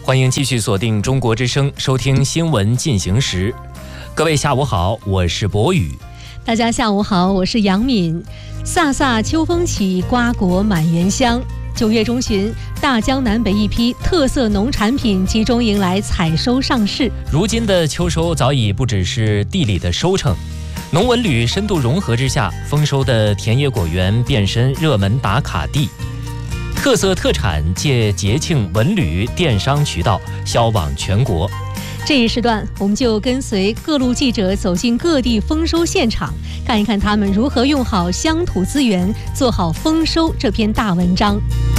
欢迎继续锁定中国之声，收听新闻进行时。各位下午好，我是博宇。 大家下午好，我是杨敏。飒飒秋风起，瓜果满园香。9月中旬，大江南北一批特色农产品集中迎来采收上市。 如今的秋收早已不只是地里的收成，农文旅深度融合之下，丰收的田野果园变身热门打卡地。特色特产借节庆文旅电商渠道销往全国。 这一时段，我们就跟随各路记者走进各地丰收现场，看一看他们如何用好乡土资源，做好丰收这篇大文章。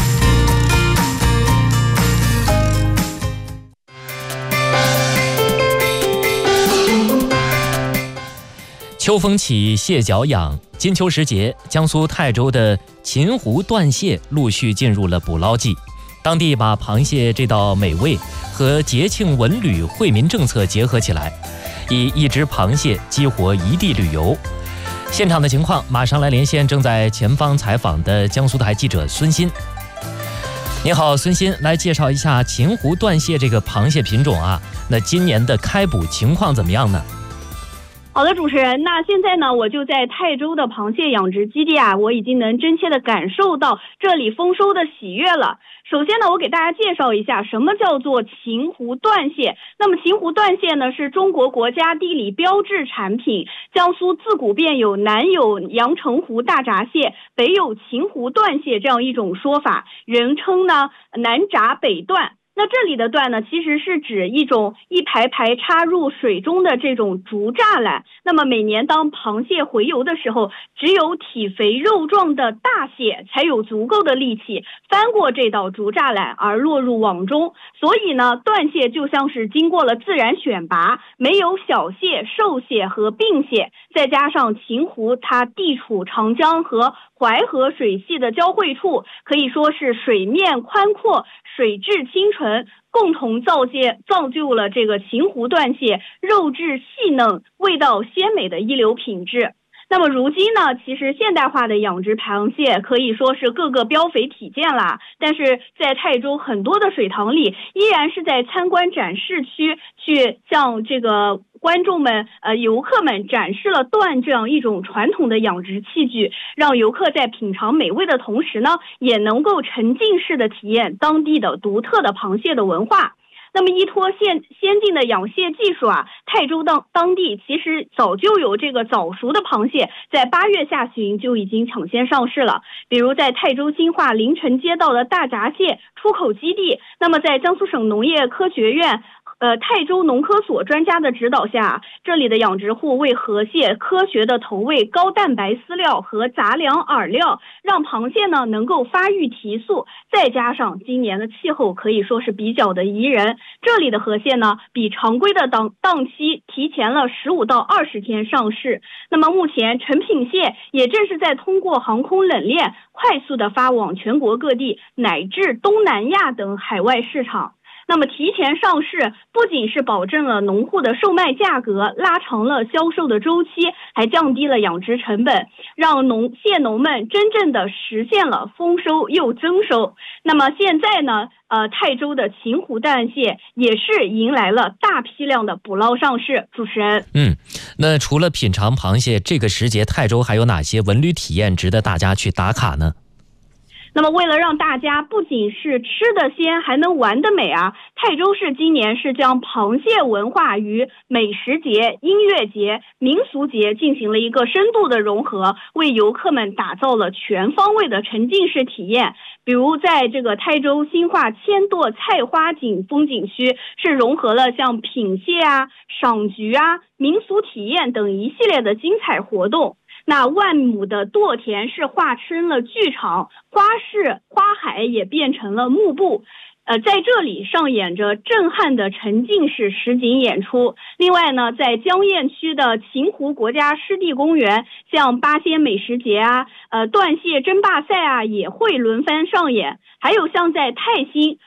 秋风起，蟹脚痒。金秋时节，江苏泰州的秦湖段蟹陆续进入了捕捞季。当地把螃蟹这道美味和节庆文旅惠民政策结合起来，以一只螃蟹激活一地旅游。现场的情况马上来连线正在前方采访的江苏台记者孙鑫。你好，孙鑫，来介绍一下秦湖段蟹这个螃蟹品种啊。那今年的开捕情况怎么样呢？ 好的，主持人，那现在呢，我就在泰州的螃蟹养殖基地啊，我已经能真切的感受到这里丰收的喜悦了。首先呢，我给大家介绍一下什么叫做秦湖段蟹。那么秦湖段蟹呢，是中国国家地理标志产品。江苏自古便有南有阳澄湖大闸蟹，北有秦湖段蟹这样一种说法，人称呢南闸北段。那这里的段呢，其实是指一种一排排插入水中的这种竹栅栏。那么每年当螃蟹洄游的时候，只有体肥肉壮的大蟹才有足够的力气翻过这道竹栅栏而落入网中。所以呢，段蟹就像是经过了自然选拔，没有小蟹、瘦蟹和病蟹，再加上秦湖它地处长江和淮河水系的交汇处，可以说是水面宽阔，水质清纯，共同造就了这个秦湖段蟹肉质细嫩、味道鲜美的一流品质。那么如今呢，其实现代化的养殖螃蟹可以说是各个膘肥体健啦，但是在泰州很多的水塘里，依然是在参观展示区去向这个观众们游客们展示了段这样一种传统的养殖器具，让游客在品尝美味的同时呢，也能够沉浸式的体验当地的独特的螃蟹的文化。那么依托先进的养蟹技术啊，泰州当地其实早就有这个早熟的螃蟹在8月下旬就已经抢先上市了。比如在泰州新化临城街道的大闸蟹出口基地，那么在江苏省农业科学院泰州农科所专家的指导下，这里的养殖户为河蟹科学的投喂高蛋白饲料和杂粮饵料，让螃蟹呢能够发育提速。再加上今年的气候可以说是比较的宜人，这里的河蟹呢比常规的档期提前了15到20天上市。那么目前成品蟹也正是在通过航空冷链快速的发往全国各地，乃至东南亚等海外市场。那么提前上市不仅是保证了农户的售卖价格，拉长了销售的周期，还降低了养殖成本，让蟹农们真正的实现了丰收又增收。那么现在呢，泰州的秦湖段蟹也是迎来了大批量的捕捞上市。主持人， 那除了品尝螃蟹，这个时节泰州还有哪些文旅体验值得大家去打卡呢？ 那么为了让大家不仅是吃得鲜还能玩得美啊，泰州市今年是将螃蟹文化与美食节、音乐节、民俗节进行了一个深度的融合，为游客们打造了全方位的沉浸式体验。比如在这个泰州新化千垛菜花景风景区，是融合了像品蟹啊、赏菊啊、民俗体验等一系列的精彩活动。那万亩的垛田是化成了剧场，花市花海也变成了幕布，在这里上演着震撼的沉浸式实景演出。另外呢，在江堰区的秦湖国家湿地公园，像八仙美食节啊、段蟹争霸赛啊，也会轮番上演。还有像在泰兴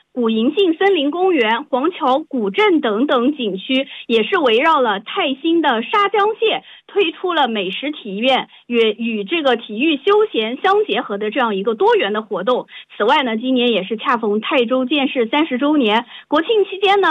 古银杏森林公园、黄桥古镇等等景区，也是围绕了泰兴的沙江蟹推出了美食体验与这个体育休闲相结合的这样一个多元的活动。此外呢，今年也是恰逢泰州建市30周年，国庆期间呢